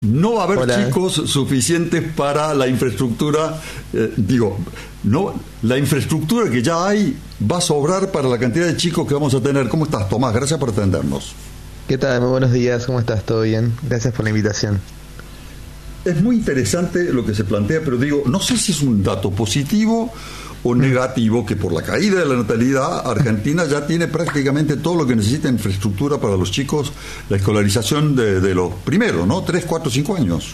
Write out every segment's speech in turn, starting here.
no va a haber Hola. chicos suficientes para la infraestructura, la infraestructura que ya hay va a sobrar para la cantidad de chicos que vamos a tener. ¿Cómo estás, Tomás? Gracias por atendernos. ¿Qué tal? Muy buenos días, ¿cómo estás? ¿Todo bien? Gracias por la invitación. Es muy interesante lo que se plantea, pero digo, no sé si es un dato positivo o negativo, que por la caída de la natalidad, Argentina ya tiene prácticamente todo lo que necesita en infraestructura para los chicos, la escolarización de los primeros, ¿no? 3, 4, 5 años.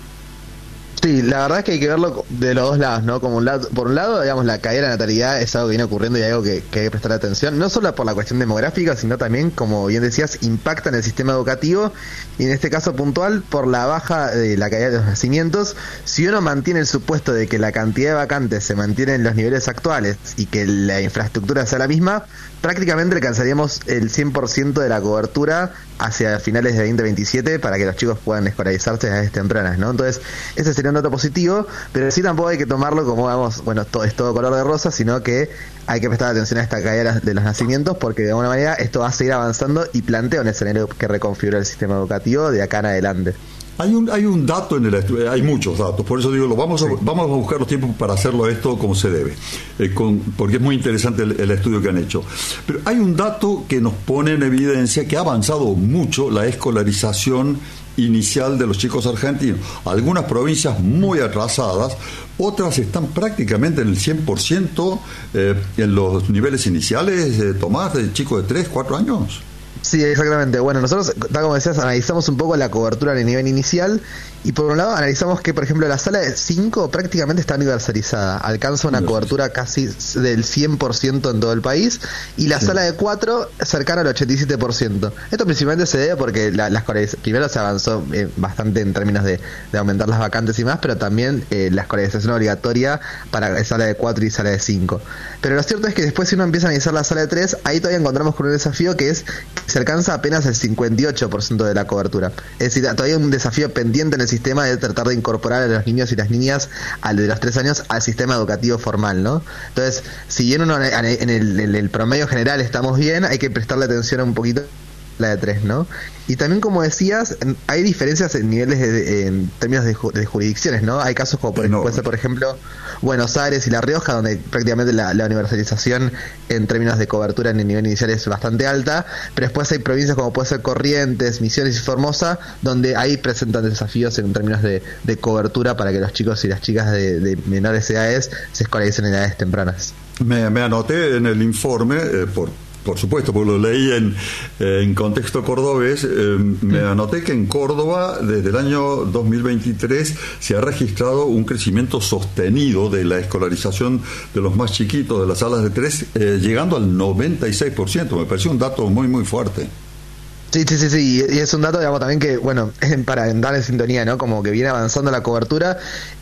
Sí, la verdad es que hay que verlo de los dos lados, ¿no? Como por un lado, digamos, la caída de la natalidad es algo que viene ocurriendo y algo que hay que prestar atención, no solo por la cuestión demográfica, sino también, como bien decías, impacta en el sistema educativo y en este caso puntual por la baja de la caída de los nacimientos. Si uno mantiene el supuesto de que la cantidad de vacantes se mantiene en los niveles actuales y que la infraestructura sea la misma, prácticamente alcanzaríamos el 100% de la cobertura hacia finales de 2027 para que los chicos puedan escolarizarse a edades tempranas, ¿no? Entonces, ese sería un dato positivo, pero sí tampoco hay que tomarlo como, vamos, bueno, todo es todo color de rosa, sino que hay que prestar atención a esta caída de los nacimientos, porque de alguna manera esto va a seguir avanzando y plantea un escenario que reconfigura el sistema educativo de acá en adelante. Hay un dato en el estudio, hay muchos datos, por eso digo, vamos a buscar los tiempos para hacerlo esto como se debe, porque es muy interesante el estudio que han hecho. Pero hay un dato que nos pone en evidencia que ha avanzado mucho la escolarización inicial de los chicos argentinos. Algunas provincias muy atrasadas, otras están prácticamente en el 100% en los niveles iniciales, Tomás, de chicos de 3, 4 años. Sí, exactamente. Bueno, nosotros, tal como decías, analizamos un poco la cobertura en el nivel inicial y por un lado analizamos que, por ejemplo, la sala de 5 prácticamente está universalizada, alcanza una cobertura casi del 100% en todo el país y la sala de 4 cercana al 87%. Esto principalmente se debe porque primero se avanzó bastante en términos de aumentar las vacantes y más, pero también la escolarización obligatoria para sala de 4 y sala de 5. Pero lo cierto es que después, si uno empieza a analizar la sala de 3, ahí todavía encontramos con un desafío que es que se alcanza apenas el 58% de la cobertura. Es decir, todavía hay un desafío pendiente en el sistema de tratar de incorporar a los niños y las niñas de los 3 años al sistema educativo formal, ¿no? Entonces, si bien uno en el promedio general estamos bien, hay que prestarle atención a un poquito la de 3, ¿no? Y también, como decías, hay diferencias en niveles en términos de jurisdicciones, ¿no? Hay casos como puede ser, por ejemplo, Buenos Aires y La Rioja, donde prácticamente la universalización en términos de cobertura en el nivel inicial es bastante alta, pero después hay provincias como puede ser Corrientes, Misiones y Formosa, donde ahí presentan desafíos en términos de cobertura para que los chicos y las chicas de menores edades se escolaricen en edades tempranas. Me anoté en el informe, por supuesto, porque lo leí en contexto cordobés, me anoté que en Córdoba, desde el año 2023, se ha registrado un crecimiento sostenido de la escolarización de los más chiquitos, de las salas de 3, llegando al 96%. Me pareció un dato muy, muy fuerte. Sí, y es un dato, digamos, también que, bueno, para andar en sintonía, ¿no? Como que viene avanzando la cobertura,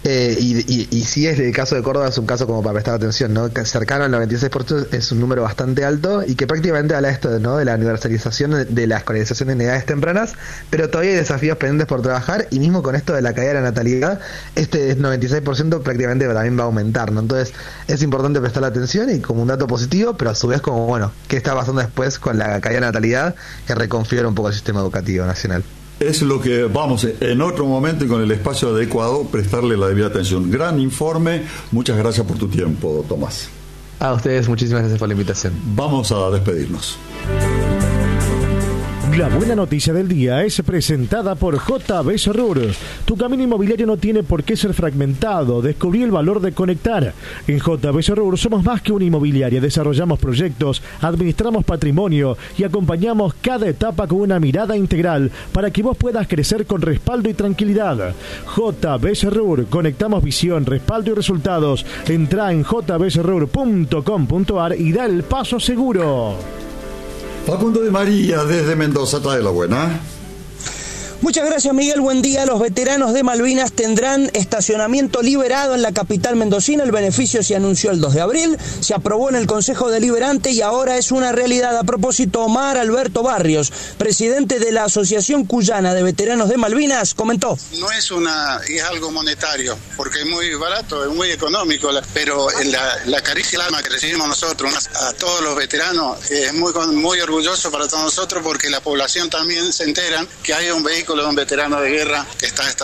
y sí, es el caso de Córdoba, es un caso como para prestar atención, ¿no? Que cercano al 96% es un número bastante alto y que prácticamente habla esto, ¿no? De la universalización de la escolarización en edades tempranas, pero todavía hay desafíos pendientes por trabajar y mismo con esto de la caída de la natalidad, este 96% prácticamente también va a aumentar, ¿no? Entonces es importante prestar atención y como un dato positivo, pero a su vez como, bueno, ¿qué está pasando después con la caída de la natalidad que reconfigura un poco el sistema educativo nacional? Es lo que vamos en otro momento y con el espacio adecuado prestarle la debida atención. Gran informe, muchas gracias por tu tiempo, Tomás. A ustedes, muchísimas gracias por la invitación. Vamos a despedirnos. La buena noticia del día es presentada por JB Serrur. Tu camino inmobiliario no tiene por qué ser fragmentado. Descubrí el valor de conectar. En JB Serrur somos más que una inmobiliaria. Desarrollamos proyectos, administramos patrimonio y acompañamos cada etapa con una mirada integral para que vos puedas crecer con respaldo y tranquilidad. JB Serrur. Conectamos visión, respaldo y resultados. Entrá en jbserrur.com.ar y da el paso seguro. Facundo de María, desde Mendoza, trae la buena. Muchas gracias, Miguel. Buen día. Los veteranos de Malvinas tendrán estacionamiento liberado en la capital mendocina. El beneficio se anunció el 2 de abril, se aprobó en el Consejo Deliberante y ahora es una realidad. A propósito, Omar Alberto Barrios, presidente de la Asociación Cuyana de Veteranos de Malvinas, comentó. No es algo monetario, porque es muy barato, es muy económico, pero en la caricia del alma que recibimos nosotros a todos los veteranos es muy orgulloso para todos nosotros, porque la población también se entera que hay un vehículo de un veterano de guerra que está